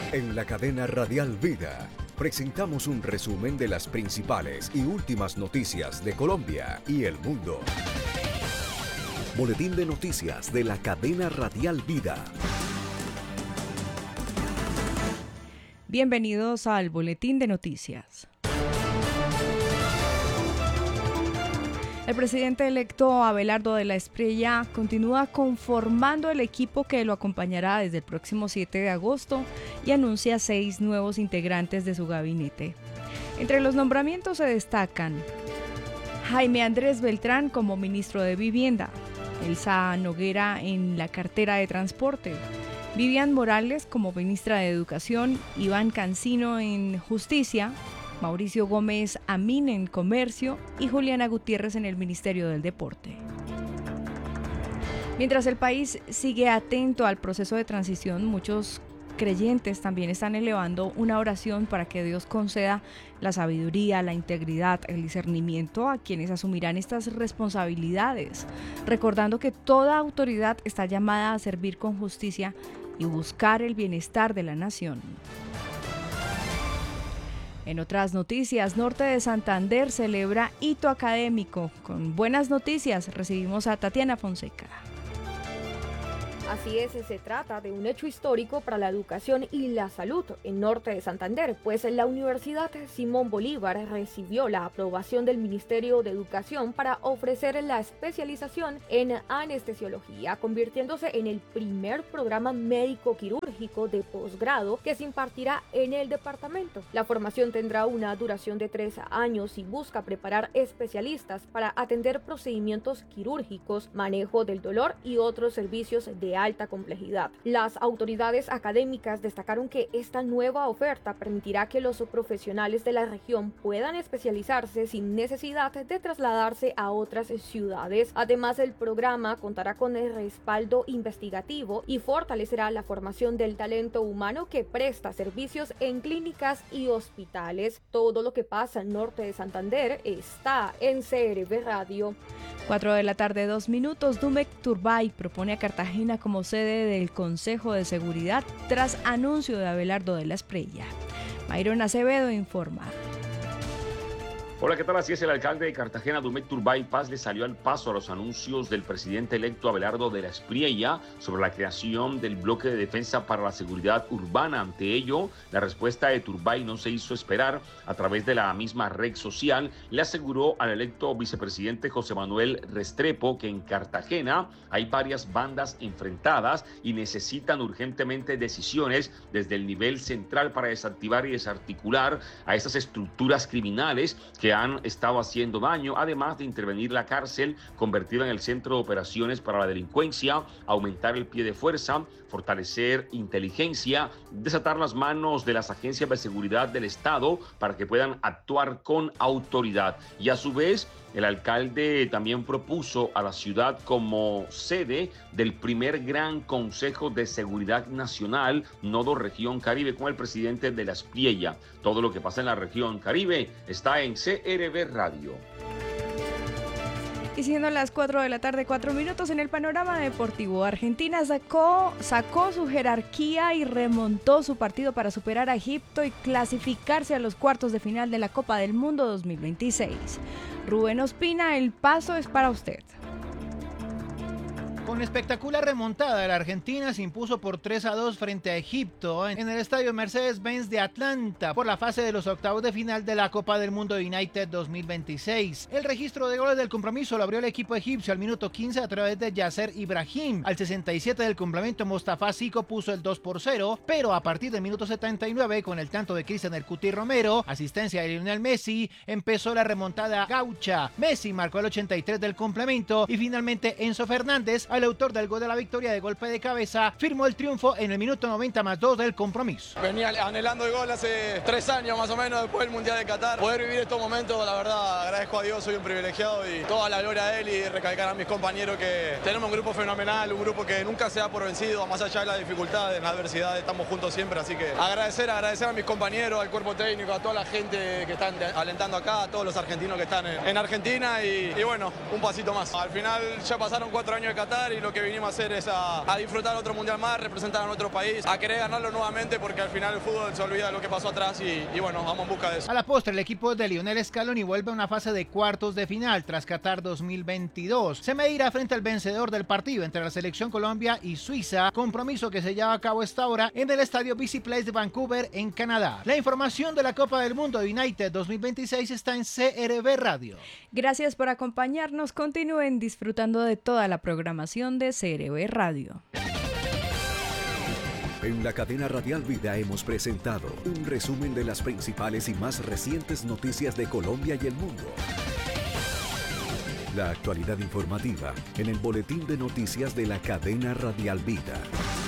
En la cadena Radial Vida presentamos un resumen de las principales y últimas noticias de Colombia y el mundo. Boletín de noticias de la cadena Radial Vida. Bienvenidos al Boletín de Noticias. El presidente electo Abelardo de la Espriella continúa conformando el equipo que lo acompañará desde el próximo 7 de agosto y anuncia 6 nuevos integrantes de su gabinete. Entre los nombramientos se destacan Jaime Andrés Beltrán como ministro de Vivienda, Elsa Noguera en la cartera de Transporte, Vivian Morales como ministra de Educación, Iván Cancino en Justicia, Mauricio Gómez Amín en Comercio y Juliana Gutiérrez en el Ministerio del Deporte. Mientras el país sigue atento al proceso de transición, muchos creyentes también están elevando una oración para que Dios conceda la sabiduría, la integridad, el discernimiento a quienes asumirán estas responsabilidades, recordando que toda autoridad está llamada a servir con justicia y buscar el bienestar de la nación. En otras noticias, Norte de Santander celebra hito académico. Con buenas noticias recibimos a Tatiana Fonseca. Así es, se trata de un hecho histórico para la educación y la salud en Norte de Santander, pues la Universidad Simón Bolívar recibió la aprobación del Ministerio de Educación para ofrecer la especialización en anestesiología, convirtiéndose en el primer programa médico quirúrgico de posgrado que se impartirá en el departamento. La formación tendrá una duración de 3 años y busca preparar especialistas para atender procedimientos quirúrgicos, manejo del dolor y otros servicios de alta complejidad. Las autoridades académicas destacaron que esta nueva oferta permitirá que los profesionales de la región puedan especializarse sin necesidad de trasladarse a otras ciudades. Además, el programa contará con el respaldo investigativo y fortalecerá la formación del talento humano que presta servicios en clínicas y hospitales. Todo lo que pasa en Norte de Santander está en CRB Radio. 4 de la tarde, 2 minutos. Dumek Turbay propone a Cartagena como sede del Consejo de Seguridad tras anuncio de Abelardo de la Espriella. Mayron Acevedo informa. Hola, ¿qué tal? Así es, el alcalde de Cartagena, Dumek Turbay Paz, le salió al paso a los anuncios del presidente electo Abelardo de la Espriella sobre la creación del bloque de defensa para la seguridad urbana. Ante ello, la respuesta de Turbay no se hizo esperar. A través de la misma red social, le aseguró al electo vicepresidente José Manuel Restrepo que en Cartagena hay varias bandas enfrentadas y necesitan urgentemente decisiones desde el nivel central para desactivar y desarticular a esas estructuras criminales que han estado haciendo daño, además de intervenir la cárcel, convertirla en el centro de operaciones para la delincuencia, aumentar el pie de fuerza, fortalecer inteligencia, desatar las manos de las agencias de seguridad del Estado para que puedan actuar con autoridad. Y a su vez, el alcalde también propuso a la ciudad como sede del primer gran Consejo de Seguridad Nacional, Nodo Región Caribe, con el presidente de la Espriella. Todo lo que pasa en la región Caribe está en CRB Radio. Y siendo las 4 de la tarde, 4 minutos, en el panorama deportivo, Argentina sacó su jerarquía y remontó su partido para superar a Egipto y clasificarse a los cuartos de final de la Copa del Mundo 2026. Rubén Ospina, el paso es para usted. Con espectacular remontada, la Argentina se impuso por 3-2 frente a Egipto en el estadio Mercedes-Benz de Atlanta por la fase de los octavos de final de la Copa del Mundo United 2026. El registro de goles del compromiso lo abrió el equipo egipcio al minuto 15 a través de Yasser Ibrahim. Al 67 del complemento, Mostafa Zico puso el 2-0, pero a partir del minuto 79, con el tanto de Cristian El Cuti Romero, asistencia de Lionel Messi, empezó la remontada gaucha. Messi marcó el 83 del complemento y finalmente Enzo Fernández, el autor del gol de la victoria de golpe de cabeza, firmó el triunfo en el minuto 90+2 del compromiso. Venía anhelando el gol hace 3 años más o menos después del Mundial de Qatar. Poder vivir estos momentos, la verdad, agradezco a Dios, soy un privilegiado y toda la gloria a él y recalcar a mis compañeros que tenemos un grupo fenomenal, un grupo que nunca se da por vencido, más allá de las dificultades, en la adversidad, estamos juntos siempre, así que agradecer a mis compañeros, al cuerpo técnico, a toda la gente que están alentando acá, a todos los argentinos que están en Argentina y bueno, un pasito más. Al final ya pasaron 4 años de Qatar ganar y lo que vinimos a hacer es a disfrutar otro mundial más, representar a nuestro país, a querer ganarlo nuevamente porque al final el fútbol se olvida de lo que pasó atrás y bueno, vamos en busca de eso. A la postre, el equipo de Lionel Scaloni vuelve a una fase de cuartos de final tras Qatar 2022. Se medirá frente al vencedor del partido entre la selección Colombia y Suiza, compromiso que se lleva a cabo esta hora en el estadio BC Place de Vancouver, en Canadá. La información de la Copa del Mundo United 2026 está en CRB Radio. Gracias por acompañarnos. Continúen disfrutando de toda la programación de CRB Radio. En la cadena Radial Vida hemos presentado un resumen de las principales y más recientes noticias de Colombia y el mundo. La actualidad informativa en el boletín de noticias de la cadena Radial Vida.